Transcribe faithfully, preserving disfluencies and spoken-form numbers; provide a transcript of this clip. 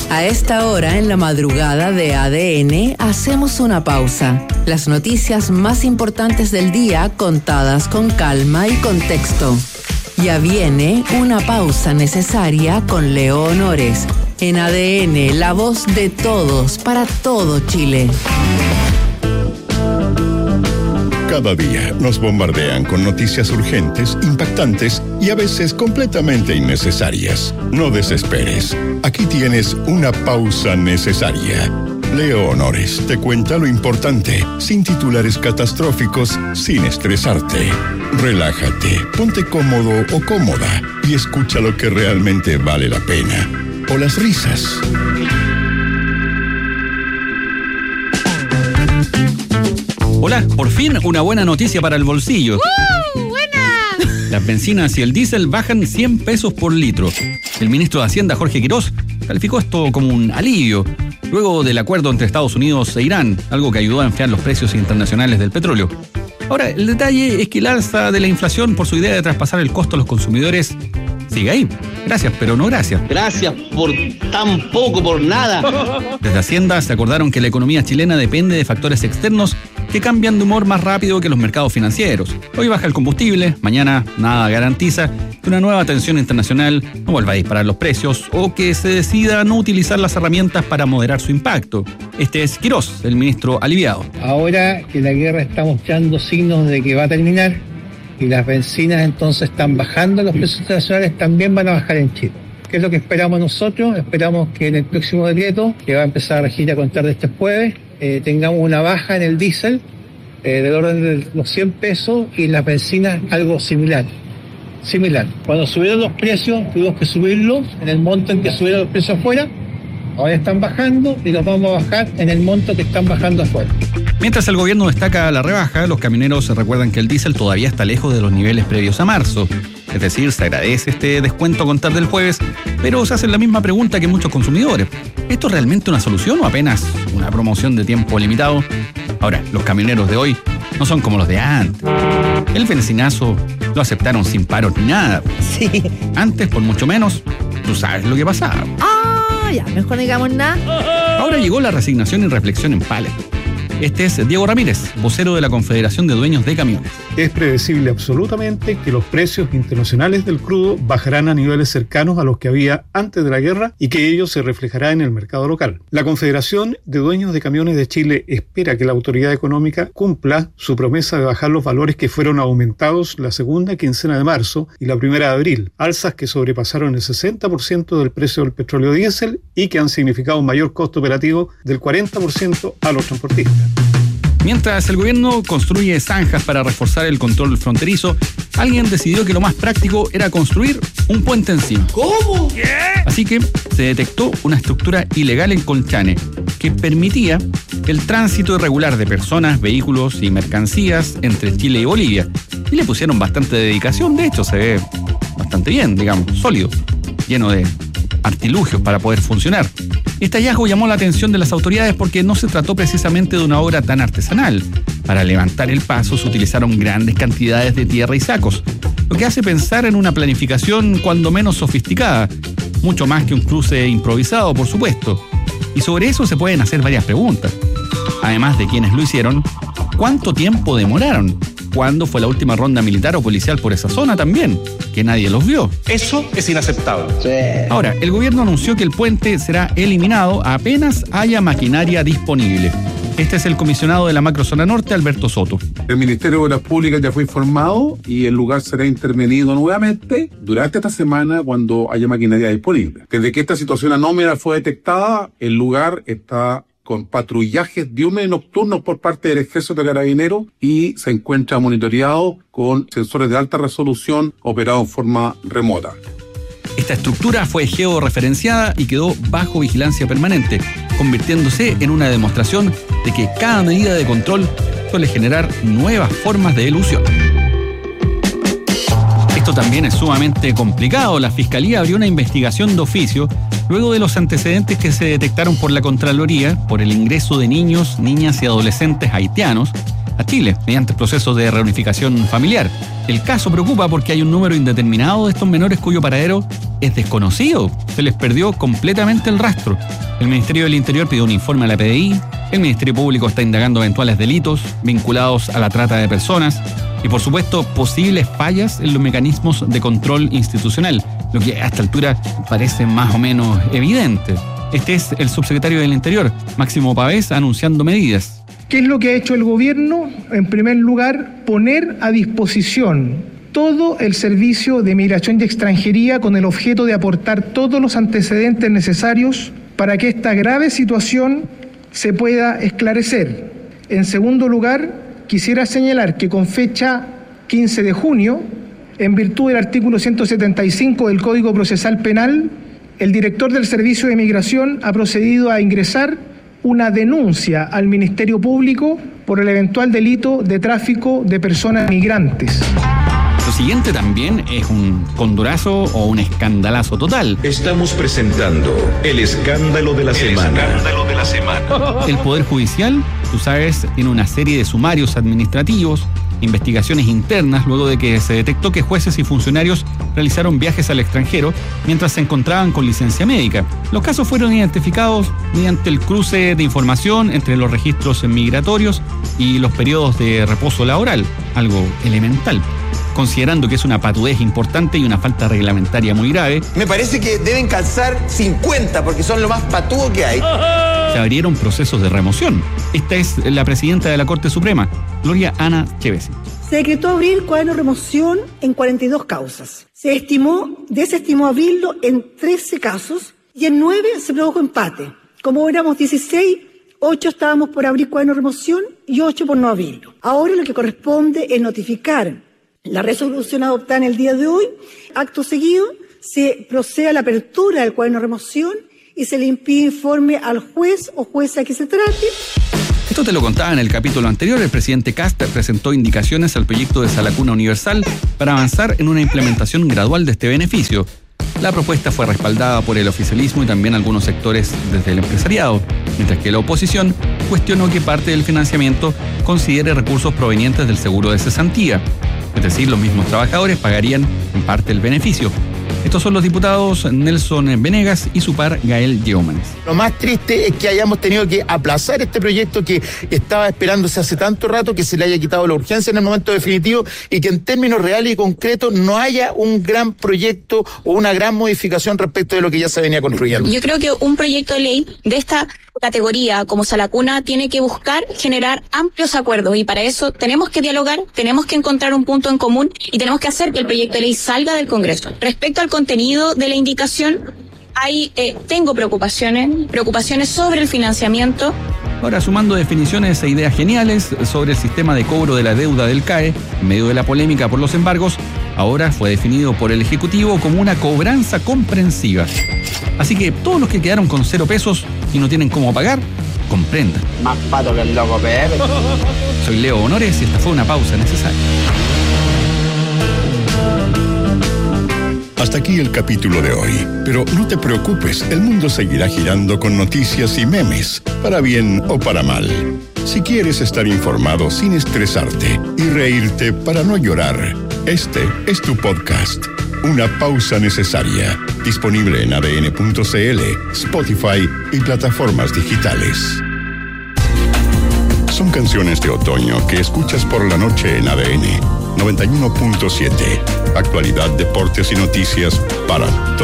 A esta hora, en la madrugada de A D N, hacemos una pausa. Las noticias más importantes del día contadas con calma y contexto. Ya viene una pausa necesaria con Leo Honores. En A D N, la voz de todos para todo Chile. Cada día nos bombardean con noticias urgentes, impactantes y a veces completamente innecesarias. No desesperes. Aquí tienes una pausa necesaria. Leo Honores te cuenta lo importante, sin titulares catastróficos, sin estresarte. Relájate, ponte cómodo o cómoda y escucha lo que realmente vale la pena. O las risas. Hola, por fin una buena noticia para el bolsillo. ¡Uh, buena! Las bencinas y el diésel bajan cien pesos por litro. El ministro de Hacienda, Jorge Quirós, calificó esto como un alivio, luego del acuerdo entre Estados Unidos e Irán, algo que ayudó a enfriar los precios internacionales del petróleo. Ahora, el detalle es que el alza de la inflación por su idea de traspasar el costo a los consumidores sigue ahí. Gracias, pero no gracias. Gracias por tan poco, por nada. Desde Hacienda se acordaron que la economía chilena depende de factores externos que cambian de humor más rápido que los mercados financieros. Hoy baja el combustible, mañana nada garantiza que una nueva tensión internacional no vuelva a disparar los precios o que se decida no utilizar las herramientas para moderar su impacto. Este es Quirós, el ministro aliviado. Ahora que la guerra está mostrando signos de que va a terminar y las bencinas entonces están bajando, los precios internacionales también van a bajar en Chile. ¿Qué es lo que esperamos nosotros? Esperamos que en el próximo decreto, que va a empezar a regir a contar de este jueves, eh, tengamos una baja en el diésel eh, del orden de los cien pesos y en las bencinas algo similar. Similar. Cuando subieron los precios, tuvimos que subirlos en el monto en que subieron los precios afuera. Ahora están bajando y los vamos a bajar en el monto que están bajando afuera. Mientras el gobierno destaca la rebaja, los camioneros recuerdan que el diésel todavía está lejos de los niveles previos a marzo. Es decir, se agradece este descuento a contar del jueves, pero se hace la misma pregunta que muchos consumidores. ¿Esto es realmente una solución o apenas una promoción de tiempo limitado? Ahora, los camioneros de hoy no son como los de antes. El bencinazo lo aceptaron sin paros ni nada. Sí. Antes, por mucho menos, tú sabes lo que pasaba. Ah, ya, mejor no digamos nada. Ahora llegó la resignación y reflexión en Pales. Este es Diego Ramírez, vocero de la Confederación de Dueños de Camiones. Es predecible absolutamente que los precios internacionales del crudo bajarán a niveles cercanos a los que había antes de la guerra y que ello se reflejará en el mercado local. La Confederación de Dueños de Camiones de Chile espera que la autoridad económica cumpla su promesa de bajar los valores que fueron aumentados la segunda quincena de marzo y la primera de abril, alzas que sobrepasaron el sesenta por ciento del precio del petróleo diésel y que han significado un mayor costo operativo del cuarenta por ciento a los transportistas. Mientras el gobierno construye zanjas para reforzar el control fronterizo, alguien decidió que lo más práctico era construir un puente encima. ¿Cómo? ¿Qué? Así que se detectó una estructura ilegal en Colchane que permitía el tránsito irregular de personas, vehículos y mercancías entre Chile y Bolivia. Y le pusieron bastante dedicación, de hecho se ve bastante bien, digamos, sólido, lleno de artilugios para poder funcionar. Este hallazgo llamó la atención de las autoridades porque no se trató precisamente de una obra tan artesanal. Para levantar el paso se utilizaron grandes cantidades de tierra y sacos, lo que hace pensar en una planificación cuando menos sofisticada, mucho más que un cruce improvisado, por supuesto. Y sobre eso se pueden hacer varias preguntas. Además de quienes lo hicieron, ¿cuánto tiempo demoraron? ¿Cuándo fue la última ronda militar o policial por esa zona también? Que nadie los vio. Eso es inaceptable. Sí. Ahora, el gobierno anunció que el puente será eliminado apenas haya maquinaria disponible. Este es el comisionado de la macrozona norte, Alberto Soto. El Ministerio de Obras Públicas ya fue informado y el lugar será intervenido nuevamente durante esta semana cuando haya maquinaria disponible. Desde que esta situación anómala fue detectada, el lugar está con patrullajes diurnos y nocturnos por parte del Ejército de Carabineros y se encuentra monitoreado con sensores de alta resolución operados en forma remota. Esta estructura fue georreferenciada y quedó bajo vigilancia permanente, convirtiéndose en una demostración de que cada medida de control suele generar nuevas formas de elusión. Esto también es sumamente complicado. La Fiscalía abrió una investigación de oficio luego de los antecedentes que se detectaron por la Contraloría por el ingreso de niños, niñas y adolescentes haitianos a Chile mediante el proceso de reunificación familiar. El caso preocupa porque hay un número indeterminado de estos menores cuyo paradero es desconocido. Se les perdió completamente el rastro. El Ministerio del Interior pidió un informe a la P D I. El Ministerio Público está indagando eventuales delitos vinculados a la trata de personas y, por supuesto, posibles fallas en los mecanismos de control institucional, lo que a esta altura parece más o menos evidente. Este es el subsecretario del Interior, Máximo Pavés, anunciando medidas. ¿Qué es lo que ha hecho el gobierno? En primer lugar, poner a disposición todo el servicio de migración y extranjería con el objeto de aportar todos los antecedentes necesarios para que esta grave situación se pueda esclarecer. En segundo lugar, quisiera señalar que con fecha quince de junio, en virtud del artículo ciento setenta y cinco del Código Procesal Penal, el director del Servicio de Migración ha procedido a ingresar una denuncia al Ministerio Público por el eventual delito de tráfico de personas migrantes. Lo siguiente también es un condorazo o un escandalazo total. Estamos presentando el escándalo de la semana. El escándalo de la semana. El Poder Judicial, tú sabes, tiene una serie de sumarios administrativos, investigaciones internas, luego de que se detectó que jueces y funcionarios realizaron viajes al extranjero mientras se encontraban con licencia médica. Los casos fueron identificados mediante el cruce de información entre los registros migratorios y los periodos de reposo laboral, algo elemental. Considerando que es una patudez importante y una falta reglamentaria muy grave, me parece que deben calzar cincuenta porque son lo más patudo que hay. Se abrieron procesos de remoción. Esta es la presidenta de la Corte Suprema, Gloria Ana Chevesi. Se decretó abrir cuaderno de remoción en cuarenta y dos causas. Se estimó, desestimó abrirlo en trece casos y en nueve se produjo empate. Como éramos dieciséis, ocho estábamos por abrir cuaderno de remoción y ocho por no abrirlo. Ahora lo que corresponde es notificar la resolución adoptada en el día de hoy. Acto seguido, se procede a la apertura del cuaderno de remoción y se le impide informe al juez o jueza que se trate. Esto te lo contaba en el capítulo anterior. El presidente Kast presentó indicaciones al proyecto de Sala Cuna Universal para avanzar en una implementación gradual de este beneficio. La propuesta fue respaldada por el oficialismo y también algunos sectores desde el empresariado, mientras que la oposición cuestionó que parte del financiamiento considere recursos provenientes del seguro de cesantía. Es decir, los mismos trabajadores pagarían en parte el beneficio. Estos son los diputados Nelson Venegas y su par Gael Yeomanes. Lo más triste es que hayamos tenido que aplazar este proyecto que estaba esperándose hace tanto rato, que se le haya quitado la urgencia en el momento definitivo y que en términos reales y concretos no haya un gran proyecto o una gran modificación respecto de lo que ya se venía construyendo. Yo creo que un proyecto de ley de esta categoría como Sala Cuna tiene que buscar generar amplios acuerdos y para eso tenemos que dialogar, tenemos que encontrar un punto en común y tenemos que hacer que el proyecto de ley salga del Congreso. Respecto al contenido de la indicación, hay, eh, tengo preocupaciones, preocupaciones sobre el financiamiento. Ahora, sumando definiciones e ideas geniales sobre el sistema de cobro de la deuda del C A E, en medio de la polémica por los embargos, ahora fue definido por el Ejecutivo como una cobranza comprensiva. Así que todos los que quedaron con cero pesos y no tienen cómo pagar, comprendan. Más pato que el loco Pepe. Soy Leo Honores y esta fue una pausa necesaria. Hasta aquí el capítulo de hoy, pero no te preocupes, el mundo seguirá girando con noticias y memes, para bien o para mal. Si quieres estar informado sin estresarte y reírte para no llorar, este es tu podcast, Una Pausa Necesaria, disponible en A D N punto C L, Spotify y plataformas digitales. Son canciones de otoño que escuchas por la noche en A D N noventa y uno punto siete. Actualidad, deportes y noticias para